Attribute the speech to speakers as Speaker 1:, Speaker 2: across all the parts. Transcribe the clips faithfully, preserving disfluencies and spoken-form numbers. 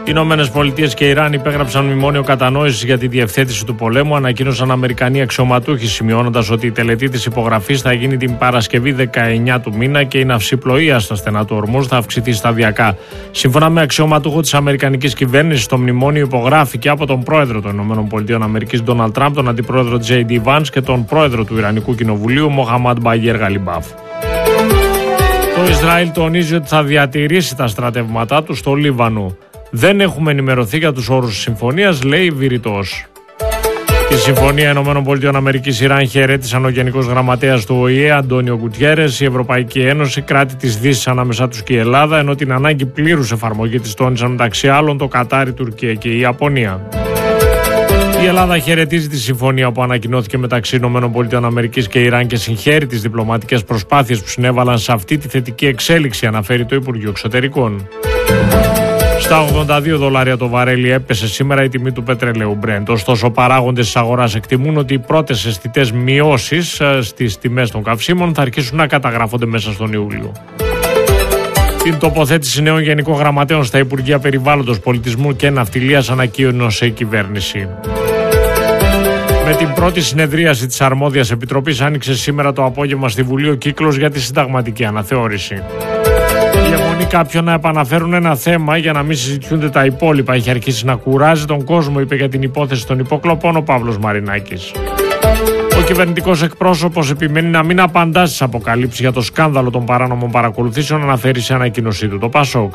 Speaker 1: Οι Ηνωμένες Πολιτείες και Ιράν υπέγραψαν μνημόνιο κατανόησης για τη διευθέτηση του πολέμου, ανακοίνωσαν Αμερικανοί αξιωματούχοι, σημειώνοντας ότι η τελετή της υπογραφής θα γίνει την Παρασκευή δεκαεννιά του μήνα και η ναυσιπλοεία στα στενά του Ορμούζ θα αυξηθεί σταδιακά. Σύμφωνα με αξιωματούχο της Αμερικανικής κυβέρνησης, το μνημόνιο υπογράφηκε από τον πρόεδρο των ΗΠΑ Ντόναλντ Τραμπ, τον αντιπρόεδρο Τζέι Ντι Βάνς και τον πρόεδρο του Ιρανικού Κοινοβουλίου Μοχαμάντ Μπαγέρ Γαλιμπάφ. Το Ισραήλ τονίζει ότι θα διατηρήσει τα στρατεύματά του στο Λίβανο. Δεν έχουμε ενημερωθεί για τους όρους της συμφωνίας, λέει βηρητός. Τη συμφωνία ΗΠΑ Ιράν χαιρέτησαν ο Γενικός Γραμματέας του Ο Η Ε Αντώνιο Γκουτιέρες, η Ευρωπαϊκή Ένωση, κράτη της Δύσης ανάμεσά τους και η Ελλάδα, ενώ την ανάγκη πλήρους εφαρμογή της τόνισαν μεταξύ άλλων το Κατάρ, η Τουρκία και η Ιαπωνία. Η Ελλάδα χαιρετίζει τη συμφωνία που ανακοινώθηκε μεταξύ ΗΠΑ και Ιράν και συγχαίρει τις διπλωματικές προσπάθειες που συνέβαλαν σε αυτή τη θετική εξέλιξη, αναφέρει το Υπουργείο Εξωτερικών. Στα ογδόντα δύο δολάρια το βαρέλι έπεσε σήμερα η τιμή του πετρελαίου Brent. Ωστόσο, παράγοντες της αγοράς εκτιμούν ότι οι πρώτες αισθητές μειώσεις στις τιμές των καυσίμων θα αρχίσουν να καταγράφονται μέσα στον Ιούλιο. Την τοποθέτηση νέων γενικών γραμματέων στα Υπουργεία Περιβάλλοντος, Πολιτισμού και Ναυτιλίας ανακοίνωσε η κυβέρνηση. Με την πρώτη συνεδρίαση της Αρμόδιας Επιτροπής άνοιξε σήμερα το απόγευμα στη Βουλή ο κύκλος για τη συνταγματική αναθεώρηση. Η αιμονή κάποιων να επαναφέρουν ένα θέμα για να μην συζητιούνται τα υπόλοιπα έχει αρχίσει να κουράζει τον κόσμο, είπε για την υπόθεση των υποκλοπών ο Παύλος Μαρινάκης. Ο κυβερνητικός εκπρόσωπος επιμένει να μην απαντά στις αποκαλύψεις για το σκάνδαλο των παράνομων παρακολουθήσεων, αναφέρει σε ανακοίνωσή του το Πασόκ.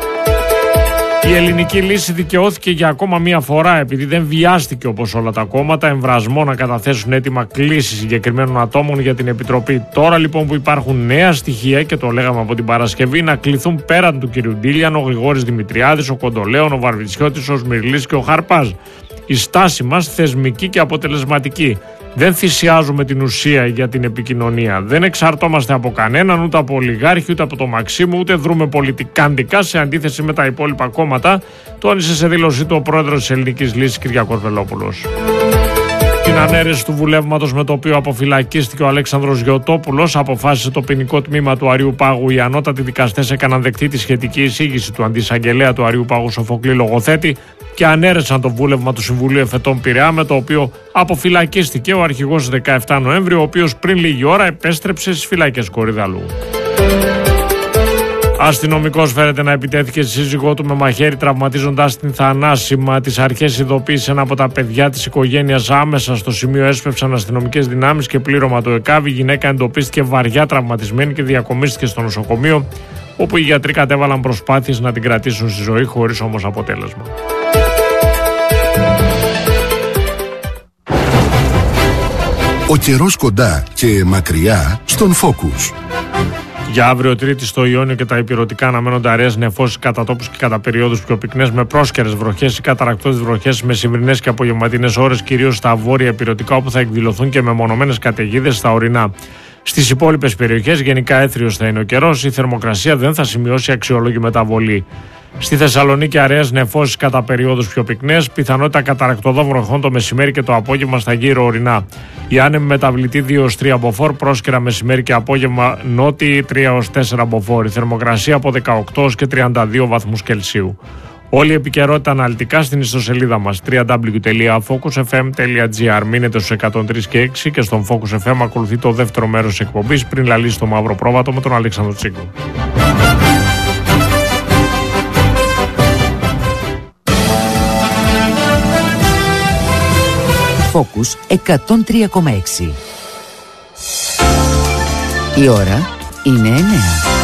Speaker 1: Η ελληνική λύση δικαιώθηκε για ακόμα μία φορά επειδή δεν βιάστηκε όπως όλα τα κόμματα εμβρασμό να καταθέσουν έτοιμα κλίση συγκεκριμένων ατόμων για την Επιτροπή. Τώρα λοιπόν που υπάρχουν νέα στοιχεία, και το λέγαμε από την Παρασκευή, να κληθούν πέραν του κ. Ντίλιαν ο Γρηγόρης Δημητριάδης, ο Κοντολέων, ο Βαρβιτσιώτης, ο Σμυρλής και ο Χαρπάζ. Η στάση μας θεσμική και αποτελεσματική. Δεν θυσιάζουμε την ουσία για την επικοινωνία. Δεν εξαρτώμαστε από κανέναν, ούτε από ολιγάρχη, ούτε από το Μαξίμου, ούτε δρούμε πολιτικάντικα σε αντίθεση με τα υπόλοιπα κόμματα, τόνισε σε δήλωσή του ο πρόεδρος της Ελληνικής Λύσης Κυριάκος Βελόπουλος. Την ανέρεση του βουλεύματος με το οποίο αποφυλακίστηκε ο Αλέξανδρος Γιωτόπουλος αποφάσισε το ποινικό τμήμα του Αριού Πάγου. Οι ανώτατοι δικαστές έκαναν δεκτή τη σχετική εισήγηση του αντισαγγελέα του Αριού Πάγου Σοφοκλή Λογοθέτη και ανέρεσαν το βούλευμα του Συμβουλίου Εφετών Πειραιά, με το οποίο αποφυλακίστηκε ο αρχηγός δεκαεφτά Νοέμβρη, ο οποίος πριν λίγη ώρα επέστρεψε στις φυλακές Κορυδαλού. Αστυνομικός φέρεται να επιτέθηκε στη σύζυγό του με μαχαίρι, τραυματίζοντας την θανάσιμα. Τις αρχές ειδοποίησε ένα από τα παιδιά της οικογένειας. Άμεσα στο σημείο έσπευσαν αστυνομικές δυνάμεις και πλήρωμα το ΕΚΑΒ. Η γυναίκα εντοπίστηκε βαριά τραυματισμένη και διακομίστηκε στο νοσοκομείο, όπου οι γιατροί κατέβαλαν προσπάθειες να την κρατήσουν στη ζωή, χωρίς όμως αποτέλεσμα.
Speaker 2: Ο καιρός κοντά και μακριά στον Focus.
Speaker 1: Για αύριο Τρίτη στο Ιόνιο και τα ηπειρωτικά αναμένονται αραιές νεφώσεις κατά τόπους και κατά περιόδους πιο πυκνές, με πρόσκαιρες βροχές ή καταρρακτώδεις βροχές με σημερινές και απογευματινές ώρες, κυρίως στα βόρεια ηπειρωτικά, όπου θα εκδηλωθούν και μεμονωμένες καταιγίδες στα ορεινά. Στις υπόλοιπες περιοχές γενικά έθριος θα είναι ο καιρός, η θερμοκρασία δεν θα σημειώσει αξιόλογη μεταβολή. Στη Θεσσαλονίκη αραιές νεφώσεις κατά περιόδους πιο πυκνές, πιθανότητα καταρρακτωδών βροχών το μεσημέρι και το απόγευμα στα γύρω ορεινά. Η άνεμη μεταβλητή δύο έως τρία μποφόρ, πρόσκαιρα μεσημέρι και απόγευμα νότιοι τρία έως τέσσερα μποφόρ. Η θερμοκρασία από δεκαοκτώ έως και τριάντα δύο βαθμούς Κελσίου. Όλη η επικαιρότητα αναλυτικά στην ιστοσελίδα μας double-u double-u double-u τελεία focus f m τελεία g r. Μείνετε στους εκατόν τρία και έξι και στον Focus εφ εμ ακολουθεί το δεύτερο μέρος της εκπομπής πριν λαλήσει το μαύρο πρόβατο με τον Αλέξανδρο Τσίγκο.
Speaker 3: Focus εκατόν τρία κόμμα έξι. Η ώρα είναι εννέα.